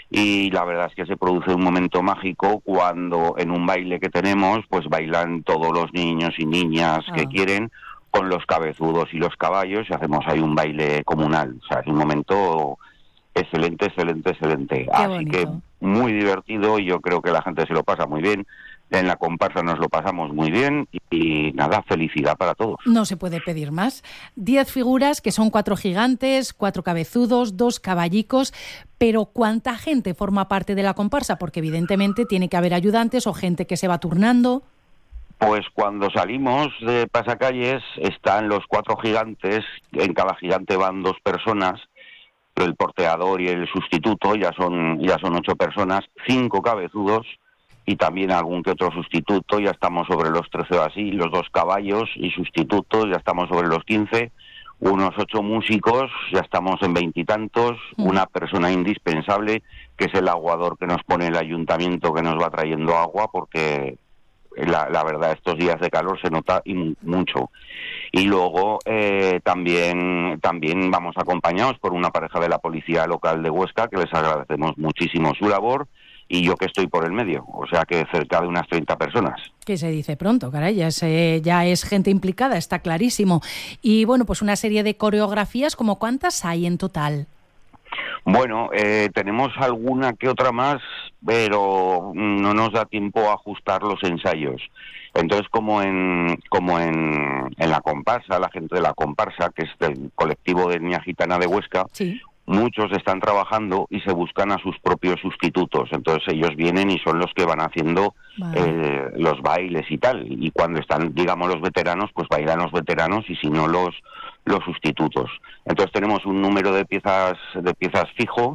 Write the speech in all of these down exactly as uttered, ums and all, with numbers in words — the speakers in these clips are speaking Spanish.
y la verdad es que se produce un momento mágico cuando en un baile que tenemos pues bailan todos los niños y niñas ah. que quieren con los cabezudos y los caballos y hacemos ahí un baile comunal. O sea, es un momento excelente, excelente, excelente. Qué Así bonito. que muy divertido y yo creo que la gente se lo pasa muy bien. En la comparsa nos lo pasamos muy bien y, y nada, felicidad para todos. No se puede pedir más. Diez figuras que son cuatro gigantes, cuatro cabezudos, dos caballicos, pero ¿cuánta gente forma parte de la comparsa? Porque evidentemente tiene que haber ayudantes o gente que se va turnando. Pues cuando salimos de pasacalles están los cuatro gigantes, en cada gigante van dos personas, el porteador y el sustituto, ya son, ya son ocho personas, cinco cabezudos, y también algún que otro sustituto, ya estamos sobre los trece o así, los dos caballos y sustitutos, ya estamos sobre los quince, unos ocho músicos, ya estamos en veintitantos, mm. una persona indispensable, que es el aguador que nos pone el ayuntamiento, que nos va trayendo agua, porque la, la verdad estos días de calor se nota y mucho. Y luego eh, también, también vamos acompañados por una pareja de la policía local de Huesca, que les agradecemos muchísimo su labor, y yo que estoy por el medio, o sea que cerca de unas treinta personas. Que se dice pronto, caray, ya, se, ya es gente implicada, está clarísimo. Y bueno, pues una serie de coreografías, ¿como cuántas hay en total? Bueno, eh, tenemos alguna que otra más, pero no nos da tiempo a ajustar los ensayos. Entonces, como en como en, en la comparsa, la gente de la comparsa, que es del colectivo de Niña Gitana de Huesca, sí. muchos están trabajando y se buscan a sus propios sustitutos. Entonces ellos vienen y son los que van haciendo vale. eh, los bailes y tal. Y cuando están, digamos, los veteranos, pues bailan los veteranos y si no los los sustitutos. Entonces tenemos un número de piezas de piezas fijo,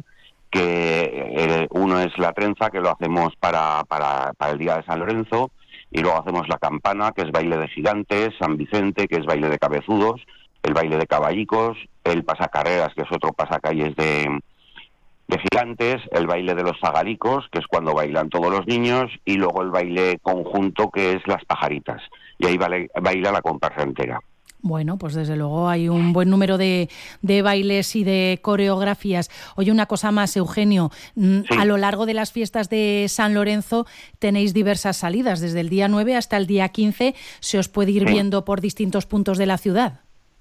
que eh, uno es la trenza, que lo hacemos para, para, para el Día de San Lorenzo, y luego hacemos la campana, que es baile de gigantes, San Vicente, que es baile de cabezudos, el baile de caballicos, el pasacarreras, que es otro pasacalles de, de gigantes, el baile de los zagalicos, que es cuando bailan todos los niños, y luego el baile conjunto, que es las pajaritas, y ahí baila, baila la comparsa entera. Bueno, pues desde luego hay un buen número de, de bailes y de coreografías. Oye, una cosa más, Eugenio, sí. a lo largo de las fiestas de San Lorenzo tenéis diversas salidas, desde el día nueve hasta el día quince, se os puede ir sí. viendo por distintos puntos de la ciudad.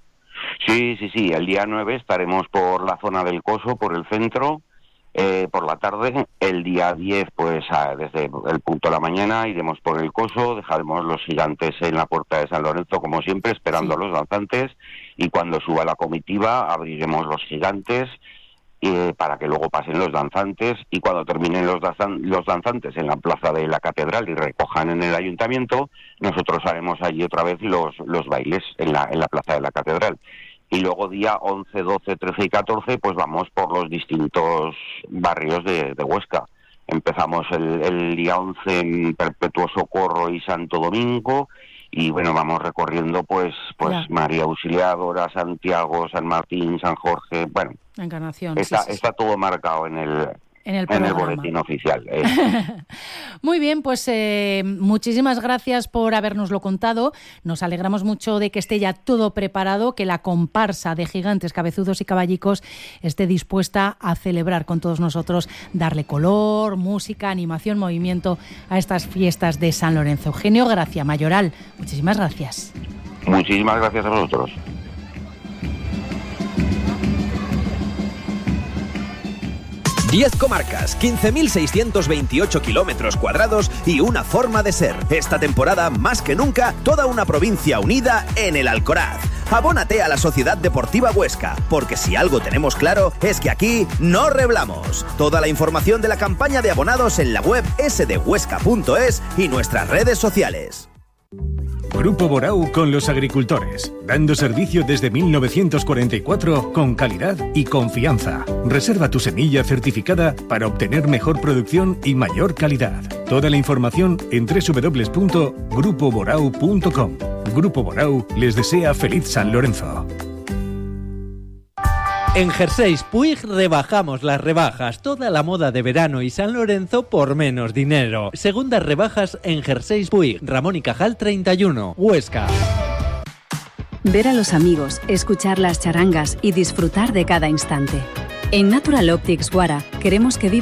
Sí, sí, sí, el día nueve estaremos por la zona del Coso, por el centro, eh, por la tarde. El día diez, pues a, desde el punto de la mañana iremos por el Coso, dejaremos los gigantes en la puerta de San Lorenzo, como siempre, esperando sí. a los danzantes, y cuando suba la comitiva abriremos los gigantes eh, para que luego pasen los danzantes, y cuando terminen los, danzan- los danzantes en la plaza de la catedral y recojan en el ayuntamiento, nosotros haremos allí otra vez los, los bailes en la, en la plaza de la catedral. Y luego día once, doce, trece y catorce, pues vamos por los distintos barrios de, de Huesca. Empezamos el, el día once en Perpetuo Socorro y Santo Domingo, y bueno, vamos recorriendo pues pues yeah. María Auxiliadora, Santiago, San Martín, San Jorge, bueno, la Encarnación. Está, sí, sí, está todo marcado en el... En el, en el boletín oficial. Eh. Muy bien, pues eh, muchísimas gracias por habernoslo contado. Nos alegramos mucho de que esté ya todo preparado, que la comparsa de gigantes, cabezudos y caballicos esté dispuesta a celebrar con todos nosotros, darle color, música, animación, movimiento a estas fiestas de San Lorenzo. Eugenio Gracia Mayoral, muchísimas gracias. Muchísimas gracias a vosotros. diez comarcas, quince mil seiscientos veintiocho kilómetros cuadrados y una forma de ser. Esta temporada, más que nunca, toda una provincia unida en el Alcoraz. Abónate a la Sociedad Deportiva Huesca, porque si algo tenemos claro es que aquí no reblamos. Toda la información de la campaña de abonados en la web ese de huesca punto es y nuestras redes sociales. Grupo Borau con los agricultores, dando servicio desde mil novecientos cuarenta y cuatro con calidad y confianza. Reserva tu semilla certificada para obtener mejor producción y mayor calidad. Toda la información en doble u doble u doble u punto grupo borau punto com. Grupo Borau les desea feliz San Lorenzo. En Jerseys Puig rebajamos las rebajas, toda la moda de verano y San Lorenzo por menos dinero. Segundas rebajas en Jerseys Puig, Ramón y Cajal treinta y uno, Huesca. Ver a los amigos, escuchar las charangas y disfrutar de cada instante. En Natural Optics Guara queremos que vivas